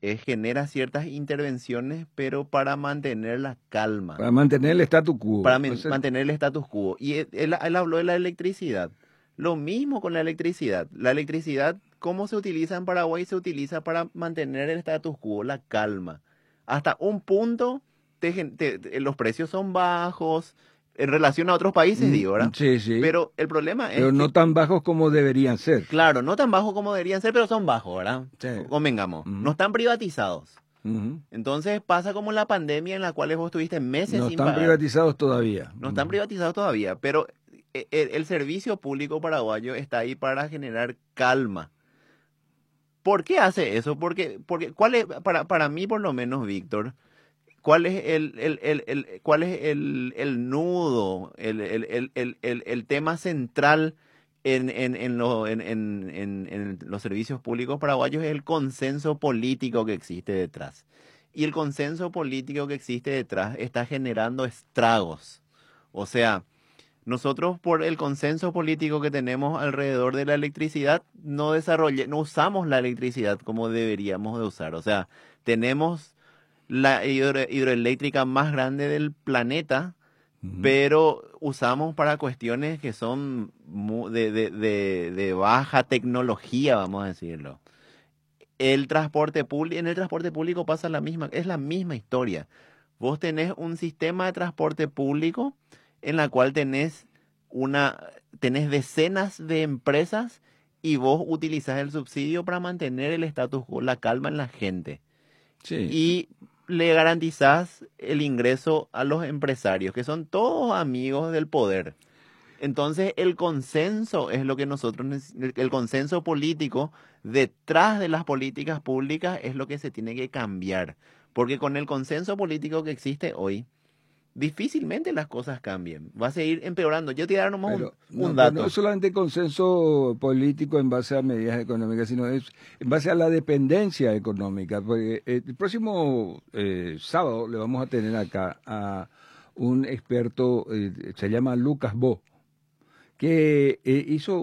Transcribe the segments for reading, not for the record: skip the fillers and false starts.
genera ciertas intervenciones, pero para mantener la calma, Para mantener el statu quo. para Entonces, mantener el status quo. Y él habló de la electricidad. Lo mismo con la electricidad. La electricidad, ¿cómo se utiliza en Paraguay? Se utiliza para mantener el status quo, la calma. Hasta un punto, los precios son bajos en relación a otros países, digo, ¿verdad? sí, sí, Pero el problema es pero no que, tan bajos como deberían ser. claro, no tan bajos como deberían ser, pero son bajos, ¿verdad? Sí. Convengamos, no Ujú, están privatizados. ujú. Entonces pasa como la pandemia en la cual vos estuviste meses No sin están pagar. privatizados todavía. No están privatizados todavía, pero el servicio público paraguayo está ahí para generar calma. ¿Por qué hace eso? Porque ¿cuál es, para mí por lo menos, Víctor, cuál es cuál es el nudo, el tema central en los servicios públicos paraguayos? Es el consenso político que existe detrás. Y el consenso político que existe detrás está generando estragos. O sea, nosotros por el consenso político que tenemos alrededor de la electricidad, no usamos la electricidad como deberíamos de usar. O sea, tenemos la hidroeléctrica más grande del planeta, Ujú. pero usamos para cuestiones que son de baja tecnología, vamos a decirlo. En el transporte público pasa es la misma historia. Vos tenés un sistema de transporte público en la cual tenés decenas de empresas y vos utilizás el subsidio para mantener el status quo, la calma en la gente. Sí, Y le garantizás el ingreso a los empresarios, que son todos amigos del poder. Entonces, el consenso es lo que el consenso político detrás de las políticas públicas es lo que se tiene que cambiar. Porque con el consenso político que existe hoy, difícilmente las cosas cambien. Va a seguir empeorando. Yo te voy a dar nomás pero un no es dato. solamente consenso político en base a medidas económicas, sino es en base a la dependencia económica. Porque el próximo sábado le vamos a tener acá a un experto, se llama Lucas Bo, que hizo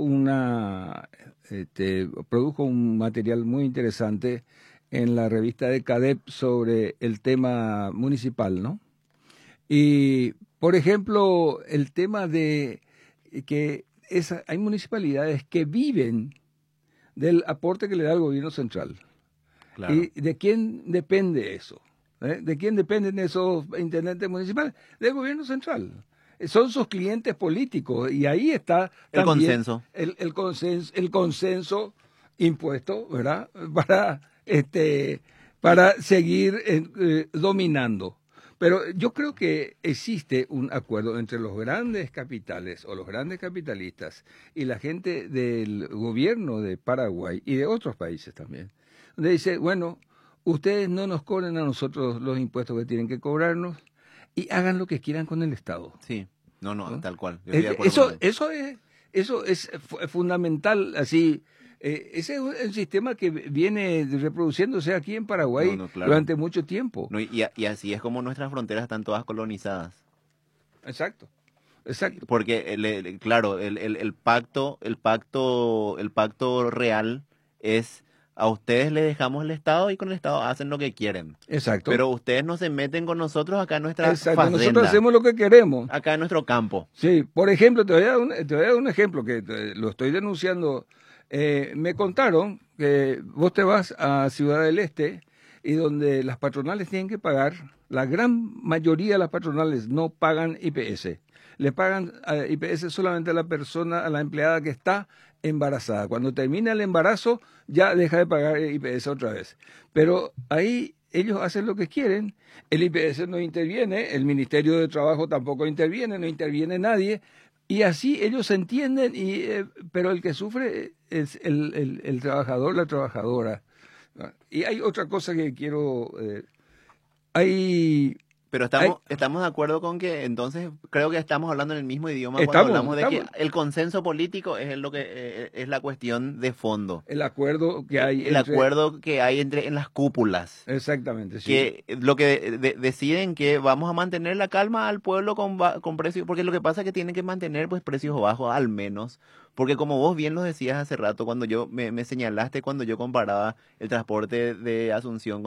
produjo un material muy interesante en la revista de CADEP sobre el tema municipal, ¿no? Y, por ejemplo, el tema de que hay municipalidades que viven del aporte que le da el gobierno central. Claro. ¿Y de quién depende eso? ¿De quién dependen esos intendentes municipales? Del gobierno central. Son sus clientes políticos y ahí está El también consenso. el consenso impuesto, ¿verdad? Para seguir dominando. Pero yo creo que existe un acuerdo entre los grandes capitales o los grandes capitalistas y la gente del gobierno de Paraguay y de otros países también, donde dice, bueno, ustedes no nos cobren a nosotros los impuestos que tienen que cobrarnos y hagan lo que quieran con el Estado, Sí. No, no, ¿no? tal cual. Yo estoy de acuerdo Eso, contigo. eso es fundamental, así. Ese es un sistema que viene reproduciéndose aquí en No, Paraguay no, claro. durante mucho tiempo. No, y así es como nuestras fronteras están todas colonizadas. Exacto, exacto. Porque, claro, el pacto real es a ustedes les dejamos el Estado y con el Estado hacen lo que quieren. Exacto, Pero ustedes no se meten con nosotros acá en nuestra exacto. Nosotros fazenda, hacemos lo que queremos. acá en nuestro campo. Sí, por ejemplo, te voy a dar un ejemplo que lo estoy denunciando. Me contaron que vos te vas a Ciudad del Este y donde las patronales tienen que pagar, la gran mayoría de las patronales no pagan IPS. Le pagan IPS solamente a la persona, a la empleada que está embarazada. Cuando termina el embarazo, ya deja de pagar IPS otra vez. Pero ahí ellos hacen lo que quieren, el IPS no interviene, el Ministerio de Trabajo tampoco interviene, no interviene nadie, y así ellos se entienden, pero el que sufre es el trabajador, la trabajadora. Y hay otra cosa que quiero... hay, Pero hay, estamos de acuerdo con que entonces creo que estamos hablando en el mismo idioma cuando estamos, hablamos de que estamos, el consenso político es lo que es la cuestión de fondo. el acuerdo que hay El entre... acuerdo que hay en las cúpulas. Exactamente, sí. Que lo que deciden que vamos a mantener la calma al pueblo con precios, porque lo que pasa es que tienen que mantener pues precios bajos al menos, porque como vos bien lo decías hace rato cuando me señalaste cuando yo comparaba el transporte de Asunción